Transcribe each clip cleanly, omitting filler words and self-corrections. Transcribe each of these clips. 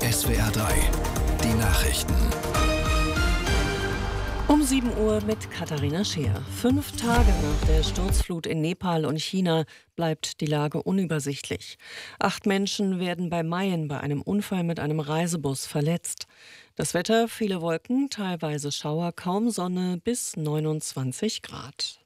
SWR 3, die Nachrichten. Um 7 Uhr mit Katharina Scheer. 5 Tage nach der Sturzflut in Nepal und China bleibt die Lage unübersichtlich. 8 Menschen werden bei Mayen bei einem Unfall mit einem Reisebus verletzt. Das Wetter, viele Wolken, teilweise Schauer, kaum Sonne bis 29 Grad.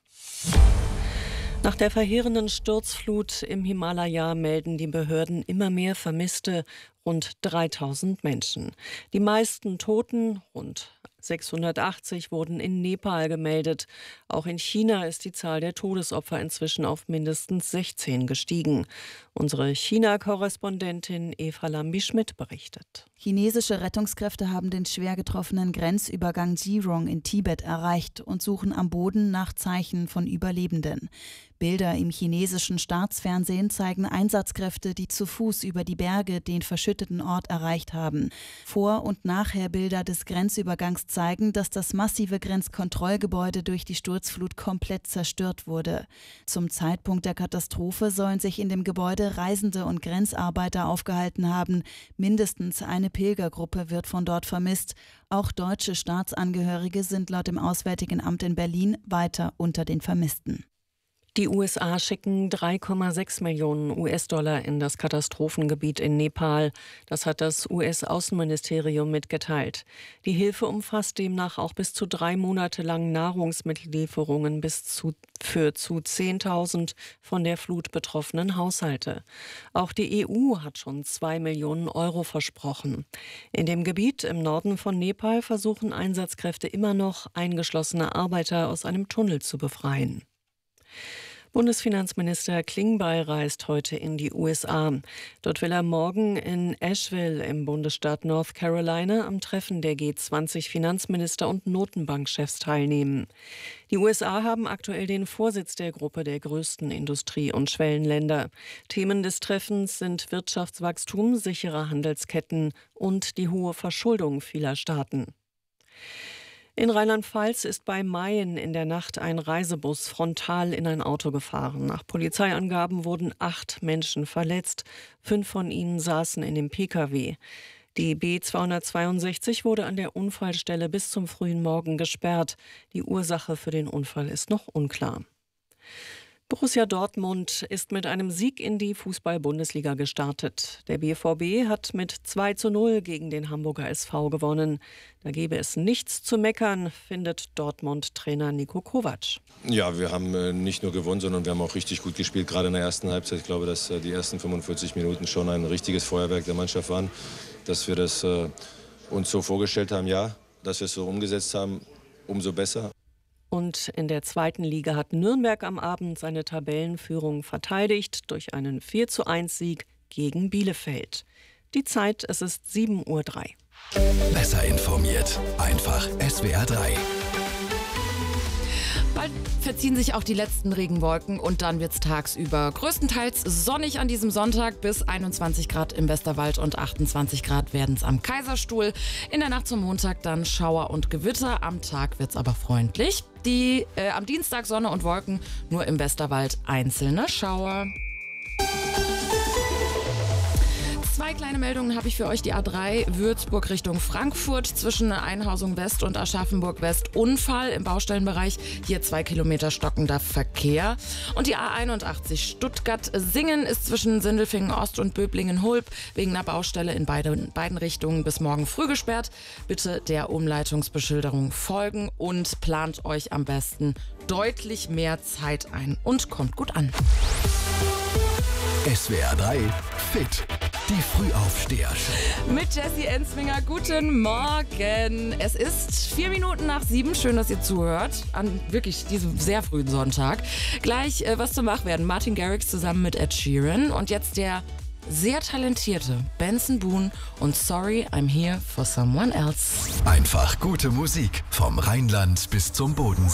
Nach der verheerenden Sturzflut im Himalaya melden die Behörden immer mehr Vermisste, rund 3000 Menschen. Die meisten Toten, rund 680, wurden in Nepal gemeldet. Auch in China ist die Zahl der Todesopfer inzwischen auf mindestens 16 gestiegen. Unsere China-Korrespondentin Eva Lambi-Schmidt berichtet. Chinesische Rettungskräfte haben den schwer getroffenen Grenzübergang Jirong in Tibet erreicht und suchen am Boden nach Zeichen von Überlebenden. Bilder im chinesischen Staatsfernsehen zeigen Einsatzkräfte, die zu Fuß über die Berge den verschütteten Ort erreicht haben. Vor- und Nachherbilder des Grenzübergangs zeigen, dass das massive Grenzkontrollgebäude durch die Sturzflut komplett zerstört wurde. Zum Zeitpunkt der Katastrophe sollen sich in dem Gebäude Reisende und Grenzarbeiter aufgehalten haben. Mindestens eine Pilgergruppe wird von dort vermisst. Auch deutsche Staatsangehörige sind laut dem Auswärtigen Amt in Berlin weiter unter den Vermissten. Die USA schicken 3,6 Millionen US-Dollar in das Katastrophengebiet in Nepal. Das hat das US-Außenministerium mitgeteilt. Die Hilfe umfasst demnach auch bis zu 3 Monate lang Nahrungsmittellieferungen für 10.000 von der Flut betroffenen Haushalte. Auch die EU hat schon 2 Millionen Euro versprochen. In dem Gebiet im Norden von Nepal versuchen Einsatzkräfte immer noch, eingeschlossene Arbeiter aus einem Tunnel zu befreien. Bundesfinanzminister Klingbeil reist heute in die USA. Dort will er morgen in Asheville im Bundesstaat North Carolina am Treffen der G20-Finanzminister und Notenbankchefs teilnehmen. Die USA haben aktuell den Vorsitz der Gruppe der größten Industrie- und Schwellenländer. Themen des Treffens sind Wirtschaftswachstum, sichere Handelsketten und die hohe Verschuldung vieler Staaten. In Rheinland-Pfalz ist bei Mayen in der Nacht ein Reisebus frontal in ein Auto gefahren. Nach Polizeiangaben wurden 8 Menschen verletzt. 5 von ihnen saßen in dem Pkw. Die B262 wurde an der Unfallstelle bis zum frühen Morgen gesperrt. Die Ursache für den Unfall ist noch unklar. Borussia Dortmund ist mit einem Sieg in die Fußball-Bundesliga gestartet. Der BVB hat mit 2:0 gegen den Hamburger SV gewonnen. Da gäbe es nichts zu meckern, findet Dortmund-Trainer Niko Kovac. Ja, wir haben nicht nur gewonnen, sondern wir haben auch richtig gut gespielt, gerade in der ersten Halbzeit. Ich glaube, dass die ersten 45 Minuten schon ein richtiges Feuerwerk der Mannschaft waren. Dass wir das uns so vorgestellt haben, ja, dass wir es so umgesetzt haben, umso besser. Und in der zweiten Liga hat Nürnberg am Abend seine Tabellenführung verteidigt durch einen 4:1-Sieg gegen Bielefeld. Die Zeit, es ist 7:03 Uhr. Besser informiert, einfach SWR 3. Bald verziehen sich auch die letzten Regenwolken und dann wird es tagsüber größtenteils sonnig an diesem Sonntag, bis 21 Grad im Westerwald und 28 Grad werden es am Kaiserstuhl. In der Nacht zum Montag dann Schauer und Gewitter, am Tag wird es aber freundlich. Am Dienstag Sonne und Wolken, nur im Westerwald einzelne Schauer. 2 kleine Meldungen habe ich für euch. Die A3 Würzburg Richtung Frankfurt zwischen Einhausung West und Aschaffenburg West. Unfall im Baustellenbereich. Hier 2 Kilometer stockender Verkehr. Und die A81 Stuttgart-Singen ist zwischen Sindelfingen Ost und Böblingen-Hulb wegen einer Baustelle in beiden Richtungen bis morgen früh gesperrt. Bitte der Umleitungsbeschilderung folgen und plant euch am besten deutlich mehr Zeit ein und kommt gut an. SWR 3 fit. Die Frühaufsteher-Show. Mit Jessie Ensminger, guten Morgen. Es ist 4 Minuten nach 7. Schön, dass ihr zuhört. An wirklich diesem sehr frühen Sonntag. Gleich was zum Wachwerden. Martin Garrix zusammen mit Ed Sheeran. Und jetzt der sehr talentierte Benson Boone und Sorry, I'm Here for Someone Else. Einfach gute Musik vom Rheinland bis zum Bodensee.